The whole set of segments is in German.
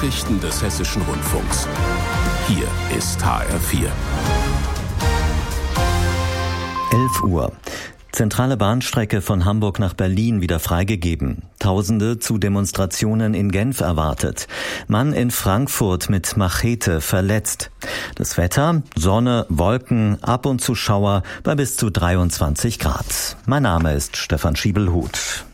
Nachrichten des Hessischen Rundfunks. Hier ist HR4. 11 Uhr. Zentrale Bahnstrecke von Hamburg nach Berlin wieder freigegeben. Tausende zu Demonstrationen in Genf erwartet. Mann in Frankfurt mit Machete verletzt. Das Wetter: Sonne, Wolken, ab und zu Schauer bei bis zu 23 Grad. Mein Name ist Stefan Schiebelhuth.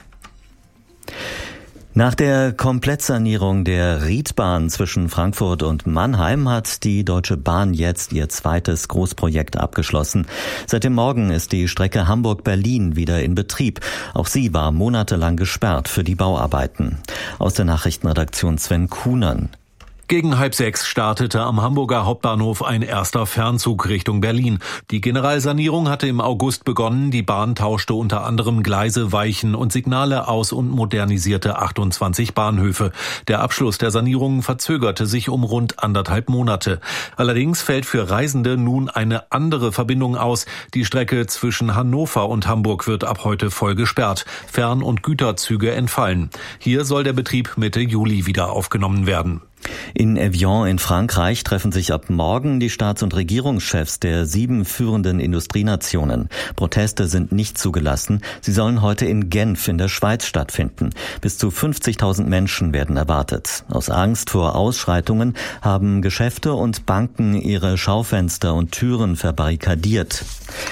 Nach der Komplettsanierung der Riedbahn zwischen Frankfurt und Mannheim hat die Deutsche Bahn jetzt ihr zweites Großprojekt abgeschlossen. Seit dem Morgen ist die Strecke Hamburg-Berlin wieder in Betrieb. Auch sie war monatelang gesperrt für die Bauarbeiten. Aus der Nachrichtenredaktion Sven Kuhnern. Gegen 5:30 startete am Hamburger Hauptbahnhof ein erster Fernzug Richtung Berlin. Die Generalsanierung hatte im August begonnen. Die Bahn tauschte unter anderem Gleise, Weichen und Signale aus und modernisierte 28 Bahnhöfe. Der Abschluss der Sanierung verzögerte sich um rund 1,5 Monate. Allerdings fällt für Reisende nun eine andere Verbindung aus. Die Strecke zwischen Hannover und Hamburg wird ab heute voll gesperrt. Fern- und Güterzüge entfallen. Hier soll der Betrieb Mitte Juli wieder aufgenommen werden. In Evian in Frankreich treffen sich ab morgen die Staats- und Regierungschefs der 7 führenden Industrienationen. Proteste sind nicht zugelassen. Sie sollen heute in Genf in der Schweiz stattfinden. Bis zu 50.000 Menschen werden erwartet. Aus Angst vor Ausschreitungen haben Geschäfte und Banken ihre Schaufenster und Türen verbarrikadiert.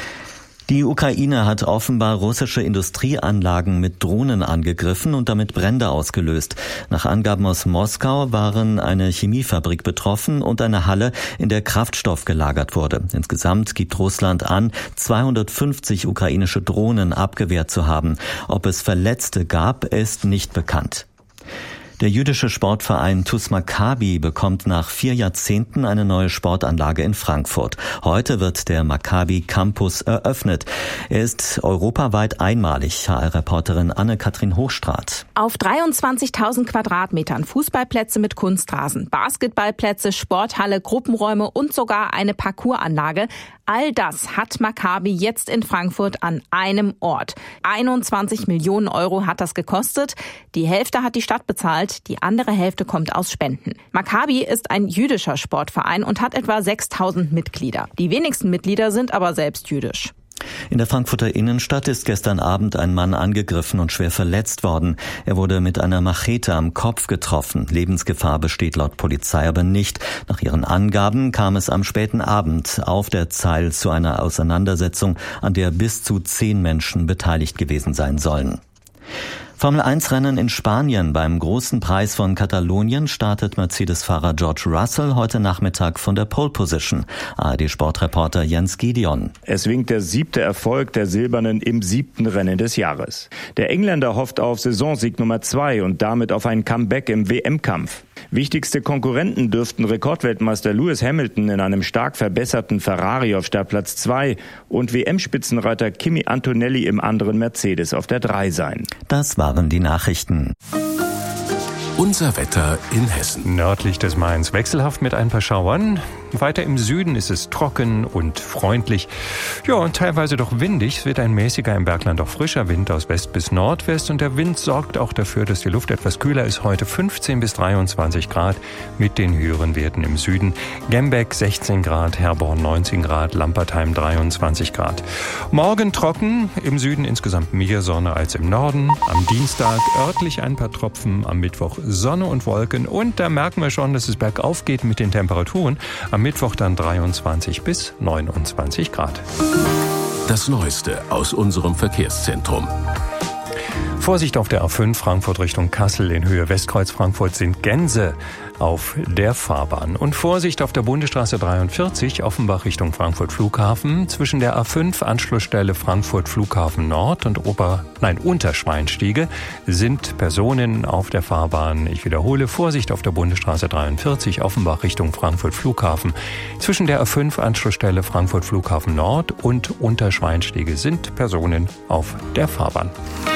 Die Ukraine hat offenbar russische Industrieanlagen mit Drohnen angegriffen und damit Brände ausgelöst. Nach Angaben aus Moskau waren eine Chemiefabrik betroffen und eine Halle, in der Kraftstoff gelagert wurde. Insgesamt gibt Russland an, 250 ukrainische Drohnen abgewehrt zu haben. Ob es Verletzte gab, ist nicht bekannt. Der jüdische Sportverein TuS Maccabi bekommt nach 4 Jahrzehnten eine neue Sportanlage in Frankfurt. Heute wird der Maccabi Campus eröffnet. Er ist europaweit einmalig. HR-Reporterin Anne-Kathrin Hochstraat. Auf 23.000 Quadratmetern Fußballplätze mit Kunstrasen, Basketballplätze, Sporthalle, Gruppenräume und sogar eine Parcoursanlage. All das hat Maccabi jetzt in Frankfurt an einem Ort. 21 Millionen Euro hat das gekostet. Die Hälfte hat die Stadt bezahlt, die andere Hälfte kommt aus Spenden. Maccabi ist ein jüdischer Sportverein und hat etwa 6.000 Mitglieder. Die wenigsten Mitglieder sind aber selbst jüdisch. In der Frankfurter Innenstadt ist gestern Abend ein Mann angegriffen und schwer verletzt worden. Er wurde mit einer Machete am Kopf getroffen. Lebensgefahr besteht laut Polizei aber nicht. Nach ihren Angaben kam es am späten Abend auf der Zeil zu einer Auseinandersetzung, an der bis zu 10 Menschen beteiligt gewesen sein sollen. Formel-1-Rennen in Spanien. Beim großen Preis von Katalonien startet Mercedes-Fahrer George Russell heute Nachmittag von der Pole Position. ARD-Sportreporter Jens Gideon. Es winkt der 7. Erfolg der Silbernen im 7. Rennen des Jahres. Der Engländer hofft auf Saisonsieg Nummer 2 und damit auf ein Comeback im WM-Kampf. Wichtigste Konkurrenten dürften Rekordweltmeister Lewis Hamilton in einem stark verbesserten Ferrari auf Startplatz 2 und WM-Spitzenreiter Kimi Antonelli im anderen Mercedes auf der 3 sein. Das waren die Nachrichten. Unser Wetter in Hessen. Nördlich des Mains wechselhaft mit ein paar Schauern. Weiter im Süden ist es trocken und freundlich. Ja, und teilweise doch windig. Es wird ein mäßiger, im Bergland auch frischer Wind aus West bis Nordwest. Und der Wind sorgt auch dafür, dass die Luft etwas kühler ist. Heute 15 bis 23 Grad mit den höheren Werten im Süden. Gembeck 16 Grad, Herborn 19 Grad, Lampertheim 23 Grad. Morgen trocken, im Süden insgesamt mehr Sonne als im Norden. Am Dienstag örtlich ein paar Tropfen, am Mittwoch Sonne und Wolken. Und da merken wir schon, dass es bergauf geht mit den Temperaturen. Am Mittwoch dann 23 bis 29 Grad. Das Neueste aus unserem Verkehrszentrum. Vorsicht auf der A5 Frankfurt Richtung Kassel in Höhe Westkreuz Frankfurt sind Gänse auf der Fahrbahn. Und Vorsicht auf der Bundesstraße 43 Offenbach Richtung Frankfurt Flughafen. Zwischen der A5 Anschlussstelle Frankfurt Flughafen Nord und Unterschweinstiege sind Personen auf der Fahrbahn. Ich wiederhole, Vorsicht auf der Bundesstraße 43 Offenbach Richtung Frankfurt Flughafen. Zwischen der A5 Anschlussstelle Frankfurt Flughafen Nord und Unterschweinstiege sind Personen auf der Fahrbahn.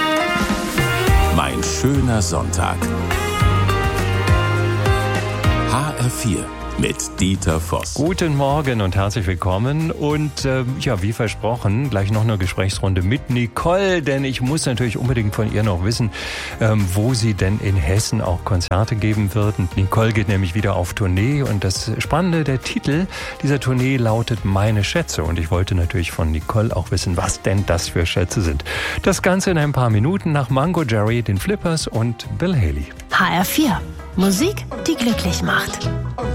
Mein schöner Sonntag. HR4 mit Dieter Voss. Guten Morgen und herzlich willkommen. Und wie versprochen, gleich noch eine Gesprächsrunde mit Nicole, denn ich muss natürlich unbedingt von ihr noch wissen, wo sie denn in Hessen auch Konzerte geben wird. Und Nicole geht nämlich wieder auf Tournee und das Spannende, der Titel dieser Tournee lautet Meine Schätze. Und ich wollte natürlich von Nicole auch wissen, was denn das für Schätze sind. Das Ganze in ein paar Minuten nach Mango Jerry, den Flippers und Bill Haley. HR4. Musik, die glücklich macht.